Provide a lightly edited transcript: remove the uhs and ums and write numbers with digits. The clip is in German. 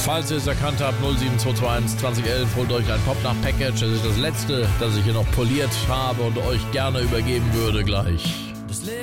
Falls ihr es erkannt habt, 07221 2011, holt euch ein Popnach-Package. Das ist das letzte, das ich hier noch poliert habe und euch gerne übergeben würde gleich. Das Leben